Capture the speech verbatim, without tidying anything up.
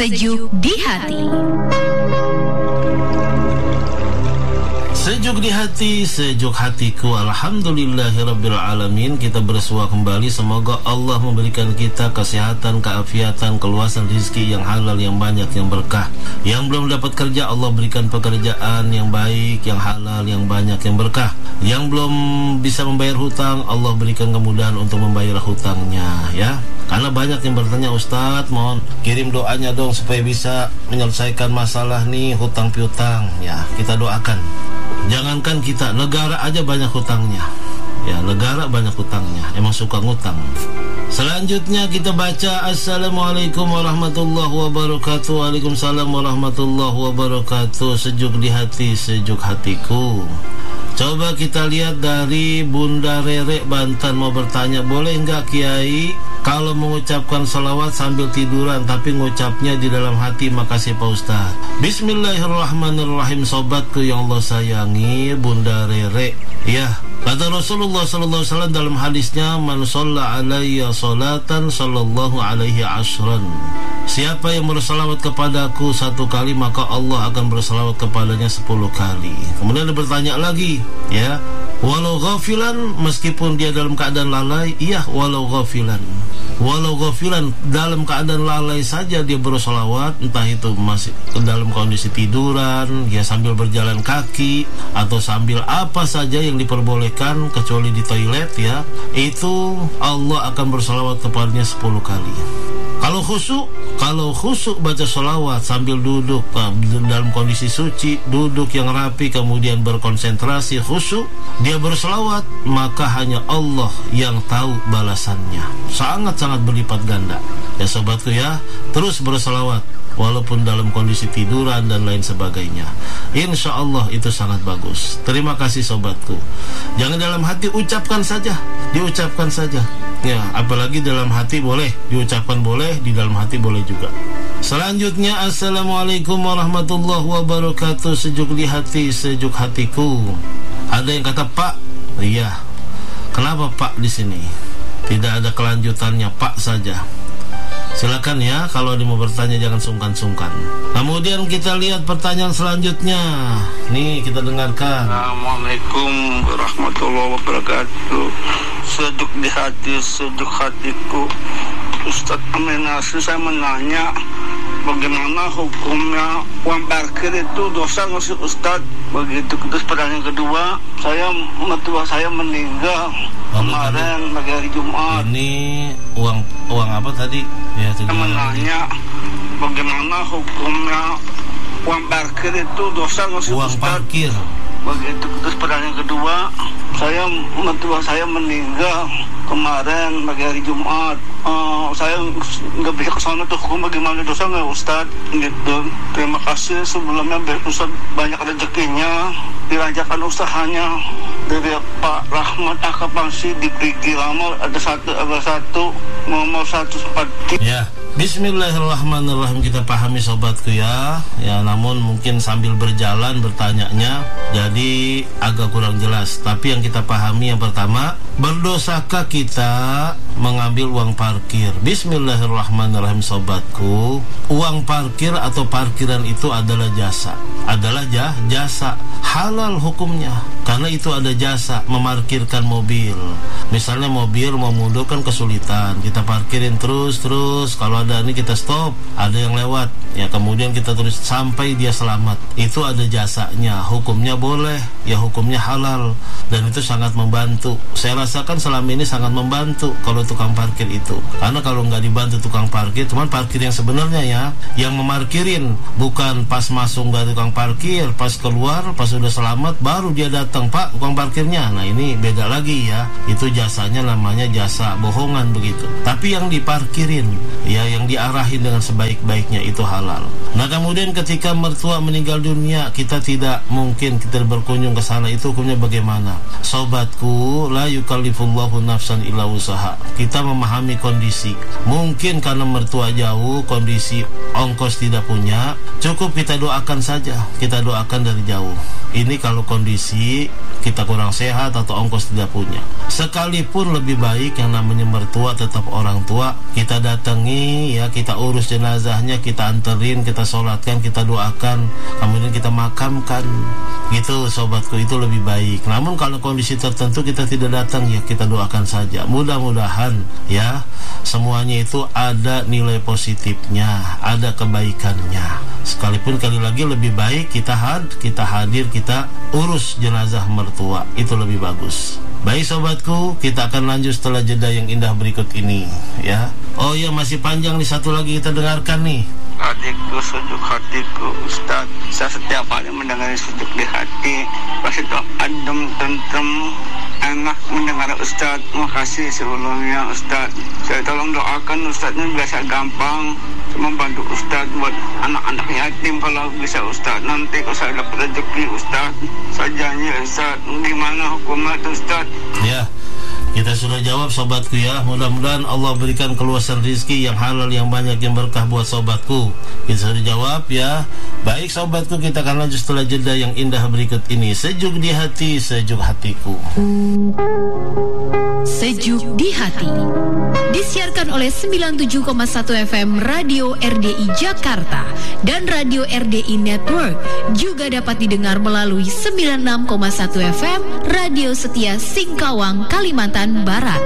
Sejuk di hati. Sejuk di hati, sejuk hatiku. Alhamdulillahirabbil alamin. Kita bersua kembali. Semoga Allah memberikan kita kesehatan, keafiatan, keluasan rezeki yang halal, yang banyak, yang berkah. Yang belum dapat kerja, Allah berikan pekerjaan yang baik, yang halal, yang banyak, yang berkah. Yang belum bisa membayar hutang, Allah berikan kemudahan untuk membayar hutangnya, ya. Karena banyak yang bertanya, Ustadz, mohon kirim doanya dong supaya bisa menyelesaikan masalah nih hutang piutang. Ya, kita doakan. Jangankan kita, negara aja banyak hutangnya. Ya, negara banyak hutangnya. Emang suka ngutang. Selanjutnya kita baca Assalamualaikum warahmatullahi wabarakatuh. Waalaikumsalam warahmatullahi wabarakatuh. Sejuk di hati, sejuk hatiku. Coba kita lihat dari Bunda Rere Banten mau bertanya, boleh nggak Kiai kalau mengucapkan salawat sambil tiduran tapi ngucapnya di dalam hati? Makasih Pak Ustaz. Bismillahirrahmanirrahim. Sobatku yang Allah sayangi, Bunda Rere, ya, kata Rasulullah sallallahu alaihi wasallam dalam hadisnya, man shalla alayya salatan sallallahu alaihi ashran. Siapa yang bersalawat kepadaku satu kali, maka Allah akan bersalawat kepadanya sepuluh kali. Kemudian dia bertanya lagi, ya, walau ghafilan, meskipun dia dalam keadaan lalai. Iya, walau ghafilan. Walau ghafilan, dalam keadaan lalai saja dia bersalawat, entah itu masih dalam kondisi tiduran, ya sambil berjalan kaki, atau sambil apa saja yang diperbolehkan kecuali di toilet, ya, itu Allah akan bersalawat kepadanya sepuluh kali. Kalau khusyuk, kalau khusyuk baca salawat sambil duduk dalam kondisi suci, duduk yang rapi, kemudian berkonsentrasi khusyuk, dia bersalawat, maka hanya Allah yang tahu balasannya. Sangat-sangat berlipat ganda. Ya sobatku ya, terus bersalawat walaupun dalam kondisi tiduran dan lain sebagainya. Insya Allah itu sangat bagus. Terima kasih sobatku. Jangan dalam hati, ucapkan saja, diucapkan saja. Ya, apalagi dalam hati boleh, diucapkan boleh, di dalam hati boleh juga. Selanjutnya, Assalamualaikum warahmatullahi wabarakatuh. Sejuk di hati, sejuk hatiku. Ada yang kata Pak, iya. Kenapa Pak di sini? Tidak ada kelanjutannya, Pak saja. Silakan ya, kalau dia mau bertanya jangan sungkan-sungkan. Kemudian kita lihat pertanyaan selanjutnya. Nih, kita dengarkan. Assalamualaikum warahmatullahi wabarakatuh. Sejuk di hati, sejuk hatiku. Ustadz Aminasi, saya menanya, bagaimana hukumnya uang parkir itu dosa nggak sih Ustadz? Begitu. Terus pertanyaan kedua, saya mertua saya meninggal kemarin pagi hari Jumat. Ini uang uang apa tadi? Ya, saya menanya, bagaimana hukumnya uang parkir itu dosa nggak sih uang Ustadz? Parkir. Begitu. Terus pertanyaan kedua, saya mertua saya meninggal kemarin pagi hari Jumat. Uh, saya nggak bisa kesana tuh, hukum bagaimana, dosa nggak Ustadz? Gitu. Terima kasih sebelumnya, Ustadz banyak rezekinya, dilancarkan usahanya. Dari Pak Rahmat Akapangsi di Perigi Lama ada satu ada satu mau mau satu empat. Ya. Bismillahirrahmanirrahim. Kita pahami sobatku ya. Ya, namun mungkin sambil berjalan bertanyanya jadi agak kurang jelas. Tapi yang kita pahami yang pertama, berdosakah kita mengambil uang parkir? Bismillahirrahmanirrahim sobatku. Uang parkir atau parkiran itu adalah jasa. Adalah jah, jasa. Halal hukumnya. Karena itu ada jasa, memarkirkan mobil. Misalnya mobil mau mundur kan kesulitan, kita parkirin terus-terus. Kalau ada ini kita stop, ada yang lewat, ya kemudian kita terus sampai dia selamat. Itu ada jasanya, hukumnya boleh, ya hukumnya halal. Dan itu sangat membantu. Saya rasakan selama ini sangat membantu kalau tukang parkir itu. Karena kalau nggak dibantu tukang parkir, cuman parkir yang sebenarnya ya, yang memarkirin, bukan pas masuk dari tukang parkir, pas keluar, pas sudah selamat, baru dia datang, Pak, tukang parkirnya. Nah ini beda lagi ya, itu jasanya namanya jasa bohongan begitu. Tapi yang diparkirin, ya yang diarahin dengan sebaik-baiknya itu halal. Nah kemudian ketika mertua meninggal dunia, kita tidak mungkin kita berkunjung ke sana, itu hukumnya bagaimana? Sobatku, la yukallifullahu nafsan illa usaha. Kita memahami kondisi. Mungkin karena mertua jauh, kondisi ongkos tidak punya, cukup kita doakan saja. Kita doakan dari jauh. Ini kalau kondisi kita kurang sehat atau ongkos tidak punya. Sekalipun lebih baik yang namanya mertua tetap orang tua, kita datangi ya, kita urus jenazahnya, kita anterin, kita sholatkan, kita doakan, kemudian kita makamkan. Gitu sobatku, itu lebih baik. Namun kalau kondisi tertentu kita tidak datang, ya kita doakan saja. Mudah-mudahan ya semuanya itu ada nilai positifnya, ada kebaikannya. Sekalipun kali lagi lebih baik kita had, kita hadir, kita urus jenazah mertua, itu lebih bagus. Baik sobatku, kita akan lanjut setelah jeda yang indah berikut ini ya. Oh ya, masih panjang nih, satu lagi kita dengarkan nih. Hatiku, sejuk hatiku Ustaz, saya setiap hari mendengar sejuk di hati, pasti itu adem, tentrem, enak mendengar Ustaz. Makasih sebelumnya Ustaz. Saya tolong doakan Ustaznya biasa gampang, membantu Ustaz buat anak-anak yatim kalau bisa Ustaz. Nanti kalau saya dapat rezeki Ustaz, saya janji Ustaz, gimana hukumnya itu Ustaz? Ya, kita sudah jawab sobatku ya. Mudah-mudahan Allah berikan keluasan rezeki yang halal, yang banyak, yang berkah buat sobatku. Kita sudah jawab ya. Baik sobatku, kita akan lanjut setelah jeda yang indah berikut ini. Sejuk di hati, sejuk hatiku. Sejuk di hati disiarkan oleh sembilan puluh tujuh koma satu F M Radio R D I Jakarta dan Radio R D I Network. Juga dapat didengar melalui sembilan puluh enam koma satu F M Radio Setia Singkawang, Kalimantan Barat.